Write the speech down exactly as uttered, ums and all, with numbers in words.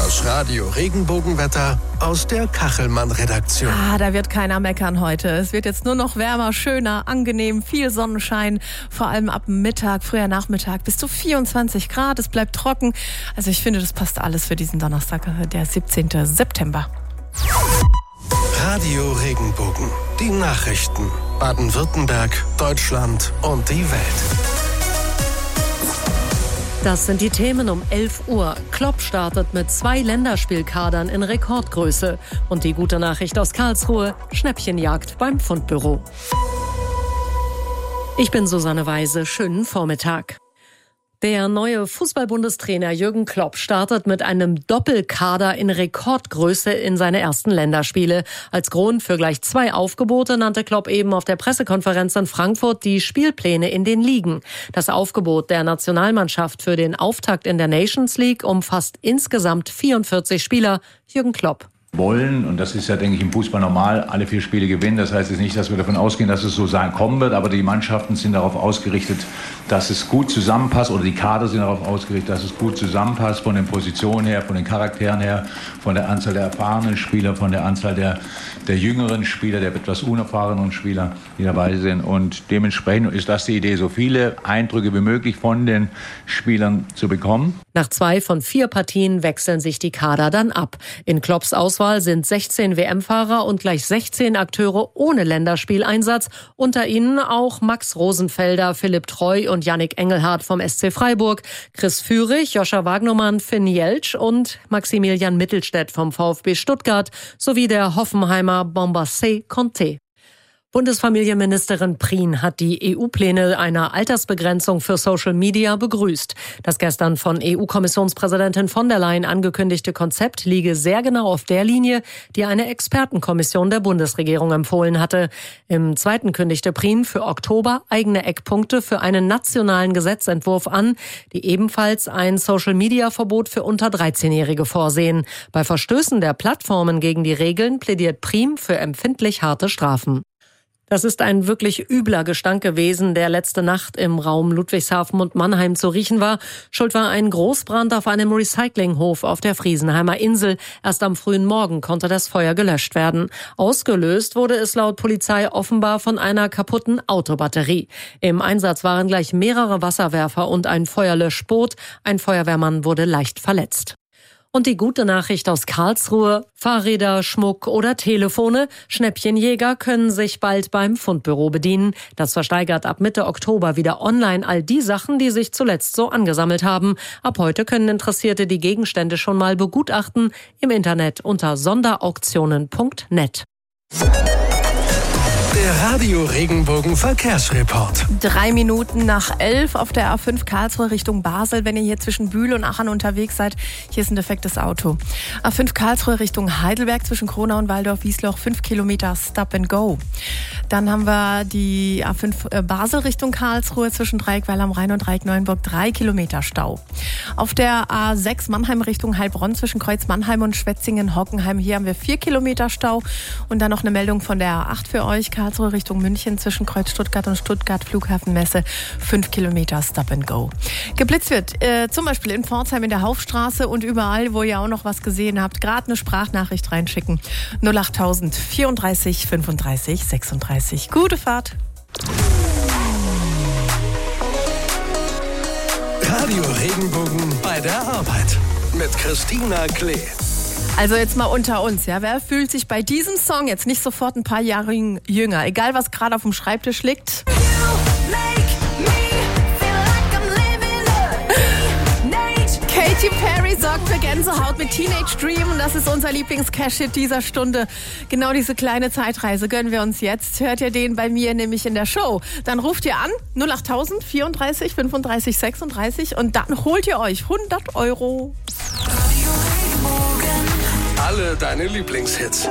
Das Radio Regenbogenwetter aus der Kachelmann-Redaktion. Ah, da wird keiner meckern heute. Es wird jetzt nur noch wärmer, schöner, angenehm, viel Sonnenschein. Vor allem ab Mittag, früher Nachmittag bis zu vierundzwanzig Grad. Es bleibt trocken. Also ich finde, das passt alles für diesen Donnerstag, der siebzehnten September. Radio Regenbogen. Die Nachrichten. Baden-Württemberg, Deutschland und die Welt. Das sind die Themen um elf Uhr. Klopp startet mit zwei Länderspielkadern in Rekordgröße. Und die gute Nachricht aus Karlsruhe: Schnäppchenjagd beim Fundbüro. Ich bin Susanne Weise. Schönen Vormittag. Der neue Fußball-Bundestrainer Jürgen Klopp startet mit einem Doppelkader in Rekordgröße in seine ersten Länderspiele. Als Grund für gleich zwei Aufgebote nannte Klopp eben auf der Pressekonferenz in Frankfurt die Spielpläne in den Ligen. Das Aufgebot der Nationalmannschaft für den Auftakt in der Nations League umfasst insgesamt vierundvierzig Spieler. Jürgen Klopp. Wollen, und das ist ja, denke ich, im Fußball normal, alle vier Spiele gewinnen. Das heißt jetzt nicht, dass wir davon ausgehen, dass es so sein kommen wird, aber die Mannschaften sind darauf ausgerichtet, dass es gut zusammenpasst, oder die Kader sind darauf ausgerichtet, dass es gut zusammenpasst, von den Positionen her, von den Charakteren her, von der Anzahl der erfahrenen Spieler, von der Anzahl der, der jüngeren Spieler, der etwas unerfahrenen Spieler, die dabei sind. Und dementsprechend ist das die Idee, so viele Eindrücke wie möglich von den Spielern zu bekommen. Nach zwei von vier Partien wechseln sich die Kader dann ab. In Klopps Auswahl sind sechzehn W M-Fahrer und gleich sechzehn Akteure ohne Länderspieleinsatz. Unter ihnen auch Max Rosenfelder, Philipp Treu und Yannick Engelhardt vom S C Freiburg, Chris Führig, Joscha Wagnermann, Finn Jeltsch und Maximilian Mittelstädt vom VfB Stuttgart sowie der Hoffenheimer Bombassé Conté. Bundesfamilienministerin Prien hat die E U-Pläne einer Altersbegrenzung für Social Media begrüßt. Das gestern von E U-Kommissionspräsidentin von der Leyen angekündigte Konzept liege sehr genau auf der Linie, die eine Expertenkommission der Bundesregierung empfohlen hatte. Im zweiten kündigte Prien für Oktober eigene Eckpunkte für einen nationalen Gesetzentwurf an, die ebenfalls ein Social-Media-Verbot für unter dreizehnjährige vorsehen. Bei Verstößen der Plattformen gegen die Regeln plädiert Prien für empfindlich harte Strafen. Das ist ein wirklich übler Gestank gewesen, der letzte Nacht im Raum Ludwigshafen und Mannheim zu riechen war. Schuld war ein Großbrand auf einem Recyclinghof auf der Friesenheimer Insel. Erst am frühen Morgen konnte das Feuer gelöscht werden. Ausgelöst wurde es laut Polizei offenbar von einer kaputten Autobatterie. Im Einsatz waren gleich mehrere Wasserwerfer und ein Feuerlöschboot. Ein Feuerwehrmann wurde leicht verletzt. Und die gute Nachricht aus Karlsruhe: Fahrräder, Schmuck oder Telefone. Schnäppchenjäger können sich bald beim Fundbüro bedienen. Das versteigert ab Mitte Oktober wieder online all die Sachen, die sich zuletzt so angesammelt haben. Ab heute können Interessierte die Gegenstände schon mal begutachten. Im Internet unter sonderauktionen punkt net. Der Radio Regenbogen Verkehrsreport. Drei Minuten nach elf auf der A fünf Karlsruhe Richtung Basel. Wenn ihr hier zwischen Bühl und Aachen unterwegs seid, hier ist ein defektes Auto. A fünf Karlsruhe Richtung Heidelberg zwischen Kronau und Waldorf-Wiesloch, fünf Kilometer Stop and Go. Dann haben wir die A fünf Basel Richtung Karlsruhe zwischen Dreieckweil am Rhein und Dreieck Neuenburg, drei Kilometer Stau. Auf der A sechs Mannheim Richtung Heilbronn zwischen Kreuz Mannheim und Schwetzingen-Hockenheim, hier haben wir vier Kilometer Stau. Und dann noch eine Meldung von der A acht für euch, Karlsruhe Richtung München zwischen Kreuz Stuttgart und Stuttgart Flughafenmesse, fünf Kilometer Stop and Go. Geblitzt wird äh, zum Beispiel in Pforzheim in der Hauptstraße und überall, wo ihr auch noch was gesehen habt, gerade eine Sprachnachricht reinschicken. null achttausend vierunddreißig fünfunddreißig sechsunddreißig. Gute Fahrt. Radio Regenbogen bei der Arbeit mit Christina Klee. Also jetzt mal unter uns, ja, wer fühlt sich bei diesem Song jetzt nicht sofort ein paar Jahre jünger? Egal, was gerade auf dem Schreibtisch liegt. Katy Perry sorgt für Gänsehaut mit Teenage Dream und das ist unser Lieblings-Cash-Hit dieser Stunde. Genau diese kleine Zeitreise gönnen wir uns jetzt. Hört ihr den bei mir nämlich in der Show? Dann ruft ihr an null achttausend vierunddreißig fünfunddreißig sechsunddreißig und dann holt ihr euch hundert Euro. Alle deine Lieblingshits.